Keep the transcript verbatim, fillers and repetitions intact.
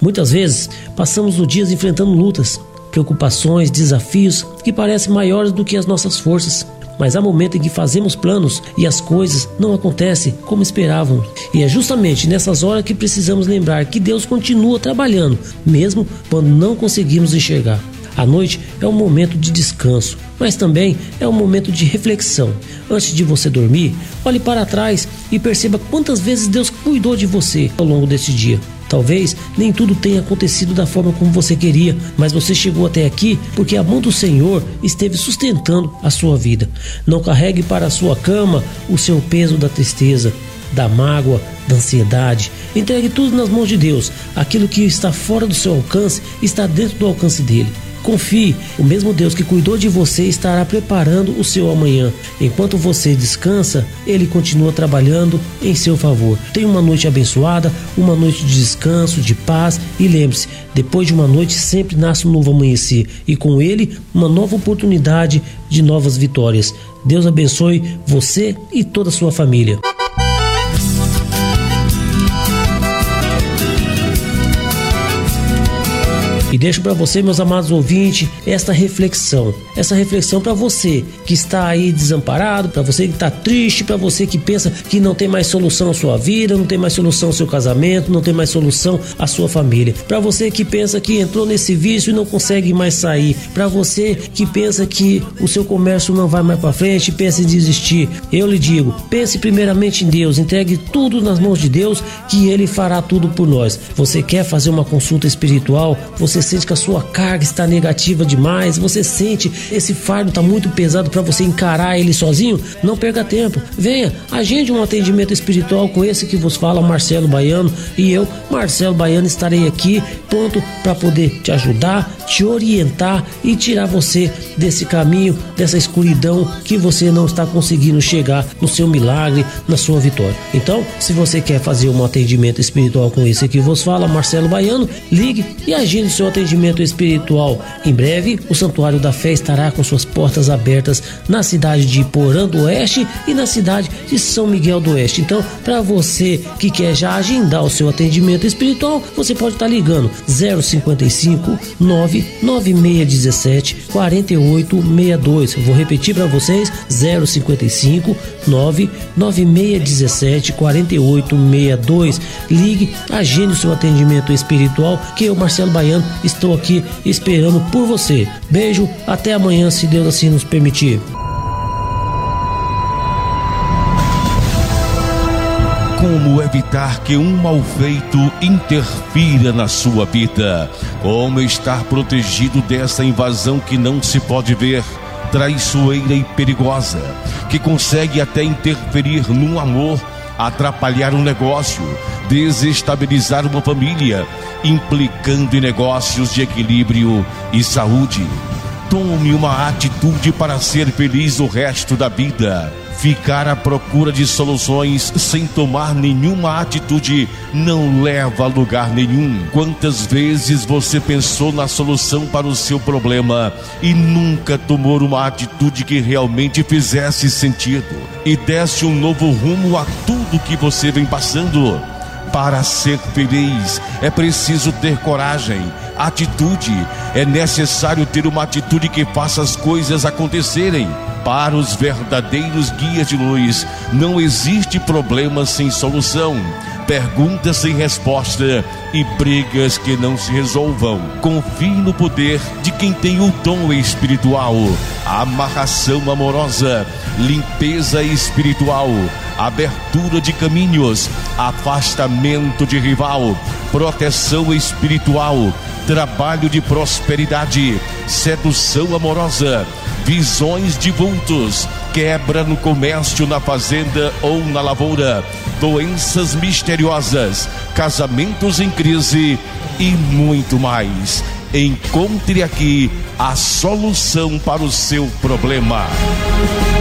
Muitas vezes passamos os dias enfrentando lutas, preocupações, desafios que parecem maiores do que as nossas forças. Mas há momentos em que fazemos planos e as coisas não acontecem como esperávamos. E é justamente nessas horas que precisamos lembrar que Deus continua trabalhando, mesmo quando não conseguimos enxergar. A noite é um momento de descanso, mas também é um momento de reflexão. Antes de você dormir, olhe para trás e perceba quantas vezes Deus cuidou de você ao longo desse dia. Talvez nem tudo tenha acontecido da forma como você queria, mas você chegou até aqui porque a mão do Senhor esteve sustentando a sua vida. Não carregue para a sua cama o seu peso da tristeza, da mágoa, da ansiedade. Entregue tudo nas mãos de Deus. Aquilo que está fora do seu alcance está dentro do alcance dele. Confie, o mesmo Deus que cuidou de você estará preparando o seu amanhã. Enquanto você descansa, Ele continua trabalhando em seu favor. Tenha uma noite abençoada, uma noite de descanso, de paz, e lembre-se, depois de uma noite sempre nasce um novo amanhecer, e com ele uma nova oportunidade de novas vitórias. Deus abençoe você e toda a sua família. E deixo para você, meus amados ouvintes, esta reflexão. Essa reflexão para você que está aí desamparado, para você que está triste, para você que pensa que não tem mais solução à sua vida, não tem mais solução ao seu casamento, não tem mais solução à sua família. Para você que pensa que entrou nesse vício e não consegue mais sair. Para você que pensa que o seu comércio não vai mais para frente e pensa em desistir. Eu lhe digo, pense primeiramente em Deus, entregue tudo nas mãos de Deus, que Ele fará tudo por nós. Você quer fazer uma consulta espiritual? Você sente que a sua carga está negativa demais, você sente esse fardo está muito pesado para você encarar ele sozinho? Não perca tempo, venha, agende um atendimento espiritual com esse que vos fala, Marcelo Baiano, e eu, Marcelo Baiano, estarei aqui pronto para poder te ajudar, te orientar e tirar você desse caminho, dessa escuridão que você não está conseguindo chegar no seu milagre, na sua vitória. Então, se você quer fazer um atendimento espiritual com esse que vos fala, Marcelo Baiano, ligue e agende o seu atendimento espiritual. Em breve, o Santuário da Fé estará com suas portas abertas na cidade de Porã do Oeste e na cidade de São Miguel do Oeste. Então, para você que quer já agendar o seu atendimento espiritual, você pode estar ligando zero cinquenta e cinco, nove nove seis um sete, quatro oito seis dois. Eu vou repetir para vocês, zero cinquenta e cinco, nove nove seis um sete, quatro oito seis dois. Ligue, agende o seu atendimento espiritual, que eu, Marcelo Baiano, estou aqui esperando por você. Beijo, até amanhã, se Deus assim nos permitir. Como evitar que um mal feito interfira na sua vida? Como estar protegido dessa invasão que não se pode ver, traiçoeira e perigosa, que consegue até interferir no amor, atrapalhar um negócio, desestabilizar uma família, implicando em negócios de equilíbrio e saúde? Tome uma atitude para ser feliz o resto da vida. Ficar à procura de soluções sem tomar nenhuma atitude não leva a lugar nenhum. Quantas vezes você pensou na solução para o seu problema e nunca tomou uma atitude que realmente fizesse sentido e desse um novo rumo a tudo que você vem passando? Para ser feliz é preciso ter coragem, atitude. É necessário ter uma atitude que faça as coisas acontecerem. Para os verdadeiros guias de luz, não existe problema sem solução, perguntas sem resposta e brigas que não se resolvam. Confie no poder de quem tem o dom espiritual, amarração amorosa, limpeza espiritual, abertura de caminhos, afastamento de rival, proteção espiritual, trabalho de prosperidade, sedução amorosa, visões de vultos, quebra no comércio, na fazenda ou na lavoura, doenças misteriosas, casamentos em crise e muito mais. Encontre aqui a solução para o seu problema.